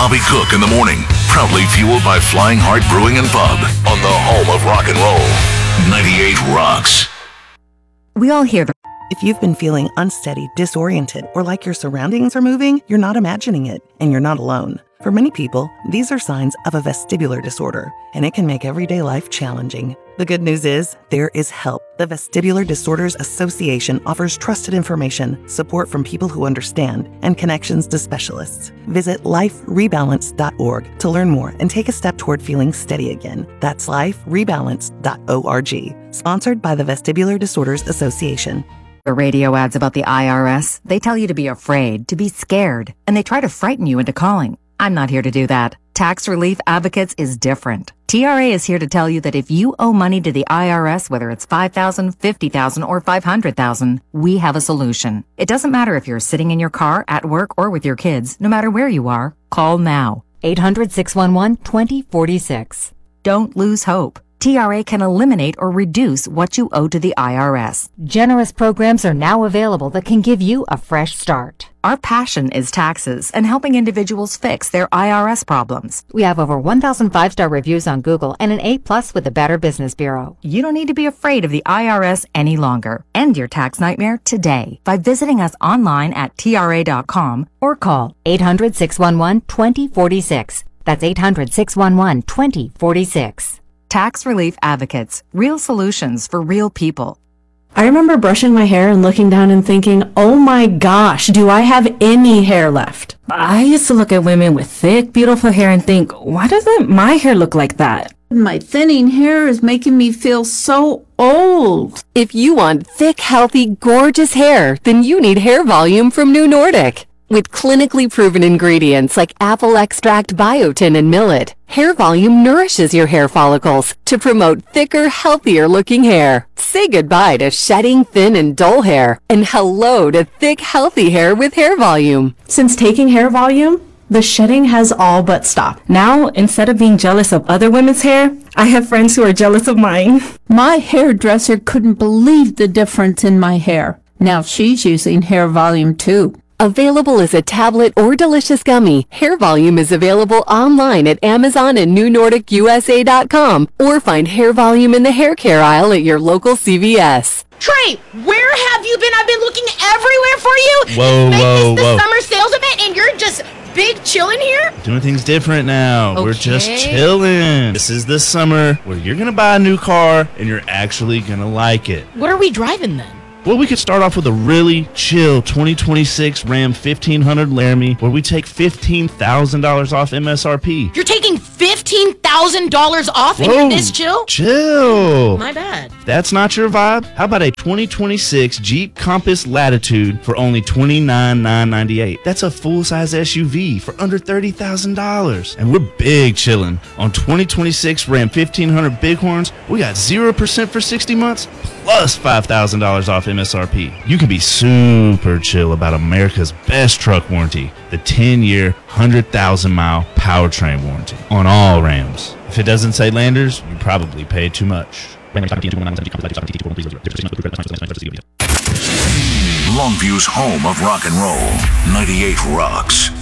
Bobby Cook in the morning. Proudly fueled by Flying Heart Brewing and Pub on the home of rock and roll. 98 Rocks. We all hear the... If you've been feeling unsteady, disoriented, or like your surroundings are moving, you're not imagining it, and you're not alone. For many people, these are signs of a vestibular disorder, and it can make everyday life challenging. The good news is, there is help. The Vestibular Disorders Association offers trusted information, support from people who understand, and connections to specialists. Visit liferebalance.org to learn more and take a step toward feeling steady again. That's liferebalance.org. Sponsored by the Vestibular Disorders Association. The radio ads about the IRS, they tell you to be afraid, to be scared, and they try to frighten you into calling. I'm not here to do that. Tax Relief Advocates is different. TRA is here to tell you that if you owe money to the IRS, whether it's $5,000, $50,000, or $500,000, we have a solution. It doesn't matter if you're sitting in your car, at work, or with your kids. No matter where you are, call now. 800-611-2046. Don't lose hope. TRA can eliminate or reduce what you owe to the IRS. Generous programs are now available that can give you a fresh start. Our passion is taxes and helping individuals fix their IRS problems. We have over 1,000 5-star reviews on Google and an A+ with the Better Business Bureau. You don't need to be afraid of the IRS any longer. End your tax nightmare today by visiting us online at TRA.com or call 800-611-2046. That's 800-611-2046. Tax Relief Advocates. Real solutions for real people. I remember brushing my hair and looking down and thinking, oh my gosh, do I have any hair left? I used to look at women with thick, beautiful hair and think, why doesn't my hair look like that? My thinning hair is making me feel so old. If you want thick, healthy, gorgeous hair, then you need Hair Volume from New Nordic. With clinically proven ingredients like apple extract, biotin, and millet, Hair Volume nourishes your hair follicles to promote thicker, healthier looking hair. Say goodbye to shedding, thin, and dull hair, and hello to thick, healthy hair with Hair Volume. Since taking Hair Volume, the shedding has all but stopped. Now, instead of being jealous of other women's hair, I have friends who are jealous of mine. My hairdresser couldn't believe the difference in my hair. Now she's using Hair Volume too. Available as a tablet or delicious gummy, Hair Volume is available online at Amazon and NewNordicUSA.com, or find Hair Volume in the hair care aisle at your local CVS. Trey, where have you been? I've been looking everywhere for you. Whoa. The summer sales event, and you're just big chilling here? Doing things different now. Okay. We're just chilling. This is the summer where you're going to buy a new car, and you're actually going to like it. What are we driving then? Well, we could start off with a really chill 2026 Ram 1500 Laramie where we take $15,000 off MSRP. You're taking $15,000 off and you're this chill? Chill. My bad. That's not your vibe? How about a 2026 Jeep Compass Latitude for only $29,998? That's a full-size SUV for under $30,000. And we're big chilling. On 2026 Ram 1500 Bighorns, we got 0% for 60 months plus $5,000 off MSRP. You can be super chill about America's best truck warranty, the 10-year, 100,000-mile powertrain warranty on all Rams. If it doesn't say Landers, you probably paid too much. Longview's home of rock and roll. 98 Rocks.